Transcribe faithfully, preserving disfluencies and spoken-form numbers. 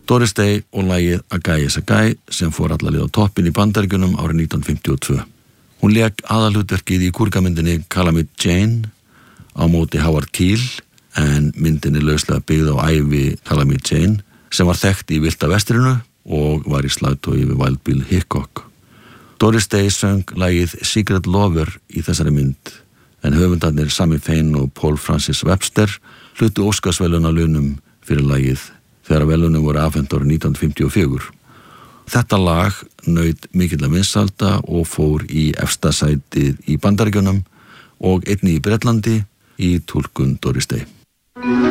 Doris Day og lagið A Guy is a Guy sem fór alla leið á toppinn í Bandaríkjunum árið nítján fimmtíu og tvö. Hún lék aðalhlutverkið í kúrkamyndinni Calamity Jane á móti Howard Keel en myndin er lauslega byggð á ævi Calamity Jane sem var þekkt í Villta Vestrinu og var í slagtogi við Wild Bill Hickok. Doris Day söng lagið Secret Lover í þessari mynd en höfundarnir Sammy Fain og Paul Francis Webster hlutu Óskarsverðlaunalaunum fyrir lagið þegar verðlaunin voru afhent árið nítján fimmtíu og fjögur. Þetta lag naut mikilla vinsælda og fór í efsta sætið í Bandaríkjunum og einnig í Bretlandi í túlkun Doris Day.